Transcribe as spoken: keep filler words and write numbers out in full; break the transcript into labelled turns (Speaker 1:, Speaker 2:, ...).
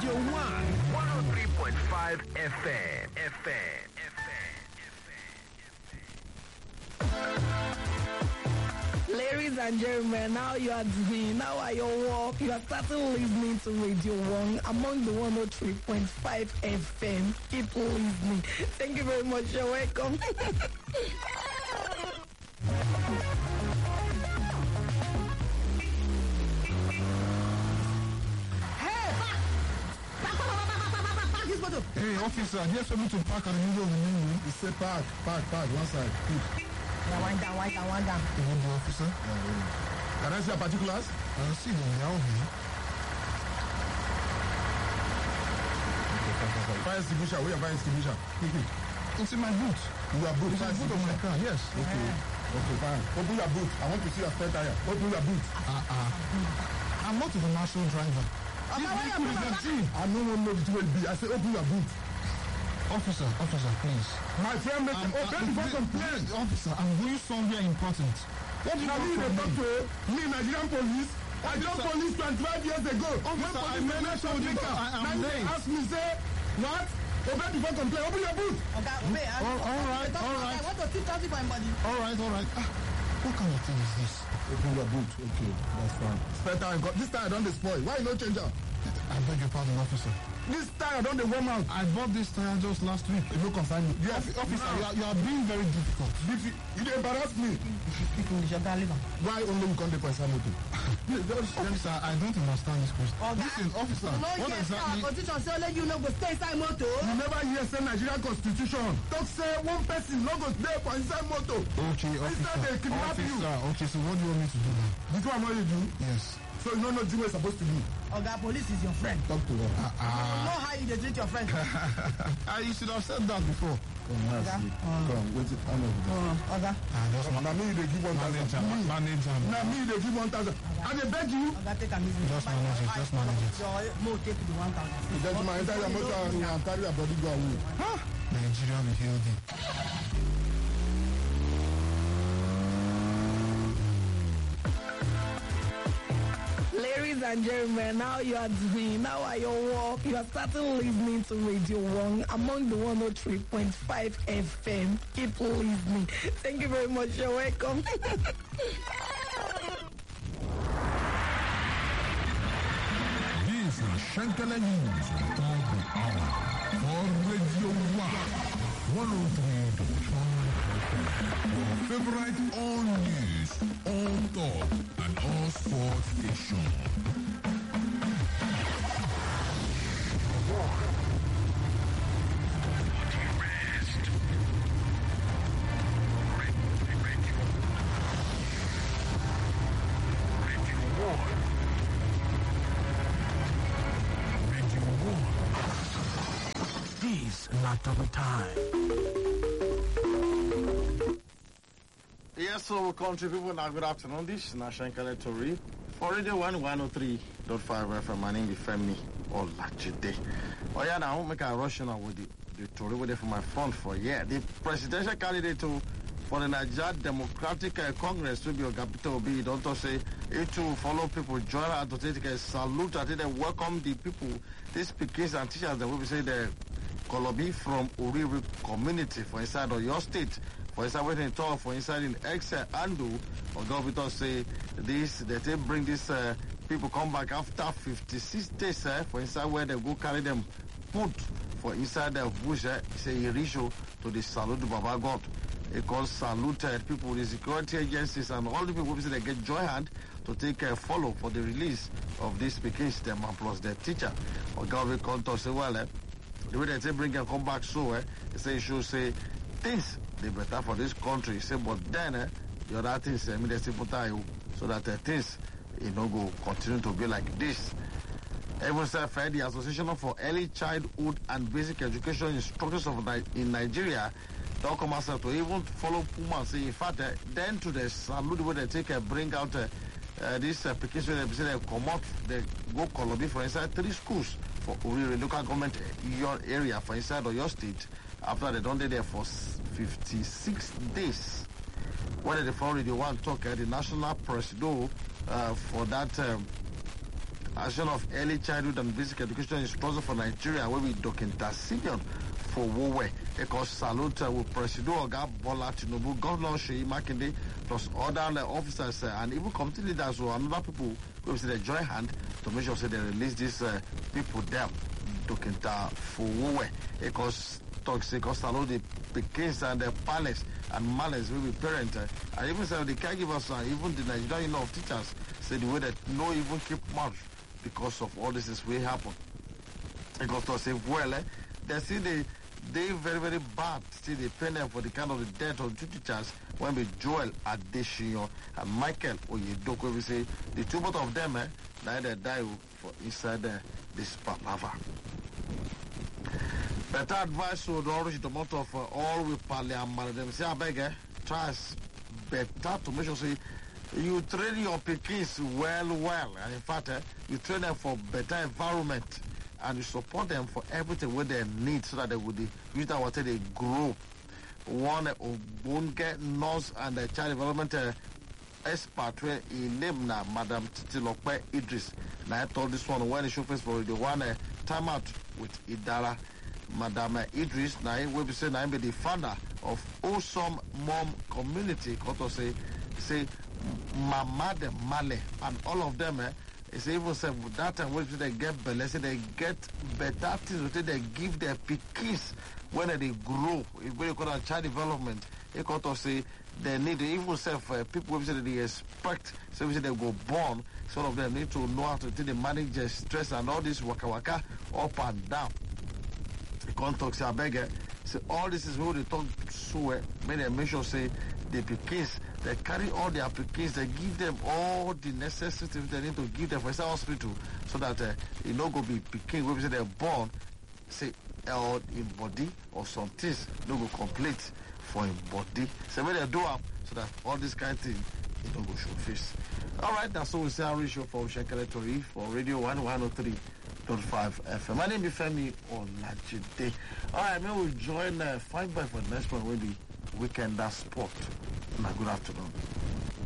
Speaker 1: Radio one, one oh three point five F M. F M.
Speaker 2: Ladies and gentlemen, now you are doing, now are your work. You are starting listening to Radio one among the one oh three point five F M. Keep listening. Thank you very much. You're welcome.
Speaker 3: Hey, officer, here's something to park at the middle of the room. He said park, park, park, one side. Quick.
Speaker 2: Now, wind down, wind down, wind down.
Speaker 3: You want the officer? Yeah, yeah. Can I see your particulars? I'll see them now. Fire extinguisher, where your fire extinguisher? Quick, quick. It's in my boot. You are boot? It's in the boot of my car, yes. Okay. Yeah. Okay, fine. Open your boot. I want to see your spare tire. Open your boot. Uh-uh. I'm not a national driver. This vehicle is empty. I don't want to know it will be. I say open your boot. Officer, officer, please. My friend, make um, open uh, before complaint. Officer, I'm going somewhere important. What do you want from me? To me, Nigerian police. I joined police twenty-five years ago. Officer, I made a show maker. I am late. Ask me, say, what? Open before complaint. Open your boot.
Speaker 2: Okay, wait.
Speaker 3: All, all right, all right.
Speaker 2: I want to see something for my body.
Speaker 3: All right, all right. Ah, what kind of thing is this? Open your boot. Okay, that's fine. Spare time. This time I don't spoil. Why you no change out? I beg your pardon, officer. This tire don't they warm out. I bought this tire just last week. You no concern me. Yes, officer, no. you, are, you are being very difficult. Diffi- you dey embarrass me. Why only we come dey for inside motor? Officer, I don't understand this question. Oh, listen, officer,
Speaker 2: no,
Speaker 3: what
Speaker 2: yes,
Speaker 3: exactly?
Speaker 2: Constitution say only you no go stay inside motor.
Speaker 3: You never hear say Nigerian constitution talk say one person no go stay for inside motor. Okay, officer. They kidnap officer, you. Okay, so what do you want me to do now? This one what you do? Yes. So you don't know what you're supposed to do.
Speaker 2: Oga, police is your friend.
Speaker 3: Talk to her. Uh, uh,
Speaker 2: you know how you treat your friend.
Speaker 3: uh, you should have said that before. Come,
Speaker 2: Oga.
Speaker 3: Um, Come, wait it. I know.
Speaker 2: Oga.
Speaker 3: Now me they give one thousand. Manager. Now me they give one thousand. And they beg you.
Speaker 2: Oga, take a meeting.
Speaker 3: Just manage it. Just manage it.
Speaker 2: Your mo take the one thousand.
Speaker 3: Just my entire motor and carry your body go away. Huh? Nigeria be healthy.
Speaker 2: Ladies and gentlemen, now you are doing, now are your work. You are starting listening to Radio one among the one oh three point five F M. Keep listening. Thank you very much. You're welcome.
Speaker 4: This is Shankala News on top of the hour for Radio one, one oh three point five. Your favorite all news, all talk, and all sports station.
Speaker 1: This not of time.
Speaker 5: Yes, so country people, now good afternoon. This is National Tori for Radio one one oh three point five F M. My name is Femi Olajide. Oh yeah, now make a rush now with the, the Tory with it for my front for yeah. The presidential candidate to for the Nigeria Democratic uh, Congress will be Ogabito Obi. Don't say it to follow people join her to take a salute. I think they welcome the people, these speakers and teachers that will be say the Kolobi from Uriri community for inside of your state. For inside waiting talk for inside in Excel Andu, Ogabito say this they take bring this uh, people come back after fifty-six days uh, for inside where they go carry them put for inside the bush. Uh, say he reach to the salute Baba God. He calls saluted people, the security agencies, and all the people who say they get joy hand to take a follow for the release of this speaking system and plus the teacher. Ogabi Konto say, well, eh, the way they say bring and come back so, eh, they say, should say things they better for this country. He say, but then, eh, the other things, I mean, they say, put you so that uh, things, you know, go continue to be like this. Even said the Association for Early Childhood and Basic Education Instructors of Ni- in Nigeria, don't come outside to even follow Puma and say, in fact, uh, then to the salute where they take uh, bring out uh, uh, this application, they say they come out, they go Kolobi for inside three schools for Uriri local government uh, your area for inside of your state after they don't there for fifty-six days. When they follow the one talk, uh, the national president uh, for that um, Association of Early Childhood and Basic Education Instructors for Nigeria, where we document senior for Wowe. Because salute uh, with President Oga Bola Tinubu, Governor Sheyi Makinde, plus other uh, officers uh, and even committee leaders or another people who say they join hand to make sure say they release these uh, people there document for Wowe. Because talks because salute the kids and the parents and mothers will be parents uh, and even say the caregivers and even the Nigerian Union of Teachers say the way that no even keep mouth because of all this is will happen. Because to say well, eh, they see the they very very bad. See the penny for the kind of the death of two teachers when we Joel Adesina and Michael Oyedoko. We say the two both of them, eh, now they die for inside uh, this palava. Better advice would always the motto of uh, all we parliament. Them say I beg, eh, try better to make sure say you train your pickings well, well, and in fact, uh, you train them for better environment, and you support them for everything what they need, so that they would use that water they grow. One uh, Bunge nurse and the child development uh, expert, where he named now Madam Titilope Idris. Now I told this one when the show face for the one uh, time out with Idara. Madam uh, Idris, now will be saying I be the founder of Awesome Mom Community. Koto say say. Mama de Male and all of them, eh, it's even said that time when they get better, they get better things, they give their pickings when they grow. If we call child development, they got to say they need even self uh, people say they expect, so we say they go born. Some of them need to know how to they manage their stress and all this waka waka up and down. The contact say I beg, eh, so all this is what they talk so eh, make them make sure say the pickings. They carry all their applications, they give them all the necessary things they need to give them for inside hospital so that uh, it no go be picking when we say they're born, say, or in body or some things no go complete for in body. So when they do up so that all this kind of thing, it don't go show face. All right, that's all we say. Our ratio for Shenkele Tori for Radio one one oh three point five F M. My name is Femi Olajide. All right, may we join uh, Fine Boy for the next one, will be Weekender Sport. Good afternoon.